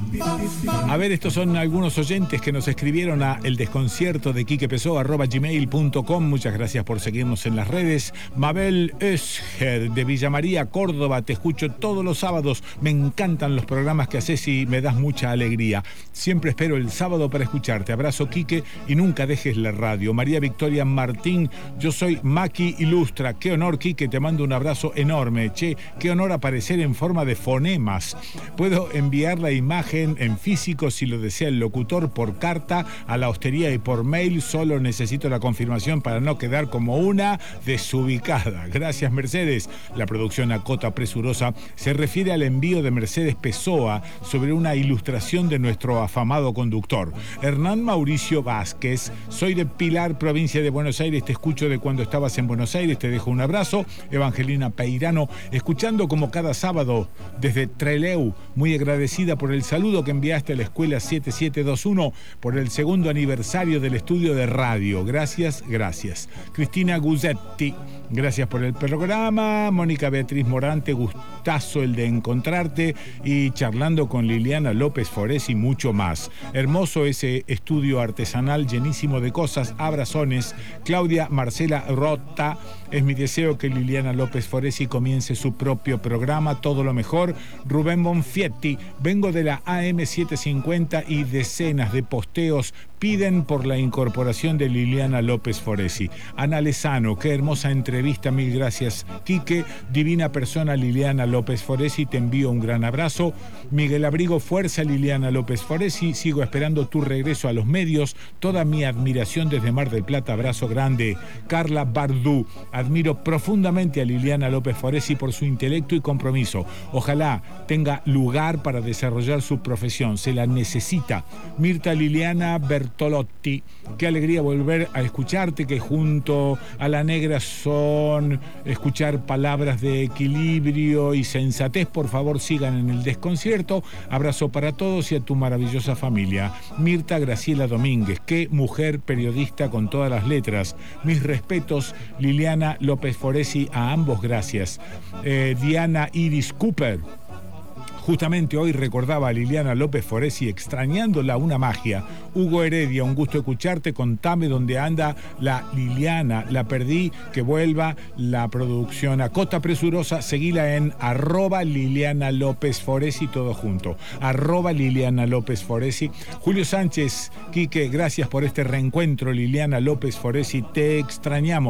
A ver, estos son algunos oyentes que nos escribieron a eldesconciertodequiquepessoa@gmail.com. Muchas gracias por seguirnos en las redes. Mabel Esger de Villa María, Córdoba. Te escucho todos los sábados. Me encantan los programas que haces y me das mucha alegría. Siempre espero el sábado para escucharte. Abrazo, Quique, y nunca dejes la radio. María Victoria Martín, yo soy Maki Ilustra. Qué honor, Quique, te mando un abrazo enorme. Che, qué honor aparecer en forma de fonemas. Puedo enviar la imagen en físico si lo desea el locutor, por carta a la hostería y por mail. Solo necesito la confirmación para no quedar como una desubicada. Gracias, Mercedes. La producción Acota Presurosa se refiere al envío de Mercedes Pessoa sobre una ilustración de nuestro afamado conductor. Hernán Mauricio Vázquez, soy de Pilar, provincia de Buenos Aires. Te escucho de cuando estabas en Buenos Aires. Te dejo un abrazo. Evangelina Peirano, escuchando como cada sábado desde Trelew. Muy agradecida por el saludo que enviaste a la escuela 7721 por el segundo aniversario del estudio de radio. Gracias, gracias. Cristina Guzzetti, gracias por el programa. Mónica Beatriz Morante, gustazo el de encontrarte, y charlando con Liliana López Foresi, mucho más. Hermoso ese estudio artesanal llenísimo de cosas. Abrazones. Claudia Marcela Rota, es mi deseo que Liliana López Foresi comience su propio programa. Todo lo mejor. Rubén Bonfietti, vengo de la AM750 y decenas de posteos piden por la incorporación de Liliana López Foresi. Ana Lezano, qué hermosa entrevista, mil gracias, Quique. Divina persona Liliana López Foresi, te envío un gran abrazo. Miguel Abrigo, fuerza Liliana López Foresi, sigo esperando tu regreso a los medios. Toda mi admiración desde Mar del Plata, abrazo grande. Carla Bardú, admiro profundamente a Liliana López Foresi por su intelecto y compromiso. Ojalá tenga lugar para desarrollar su profesión, se la necesita. Mirta Liliana Bertolotti, qué alegría volver a escucharte, que junto a la negra son escuchar palabras de equilibrio y sensatez. Por favor, sigan en el desconcierto. Abrazo para todos y a tu maravillosa familia. Mirta Graciela Domínguez, qué mujer periodista con todas las letras. Mis respetos, Liliana López Foresi, a ambos gracias. Diana Iris Cooper, justamente hoy recordaba a Liliana López Foresi, extrañándola, una magia. Hugo Heredia, un gusto escucharte, contame dónde anda la Liliana, la perdí, que vuelva la producción. Acota Presurosa, seguila en @Liliana López Foresi, todo junto, @Liliana López Foresi. Julio Sánchez, Quique, gracias por este reencuentro, Liliana López Foresi, te extrañamos.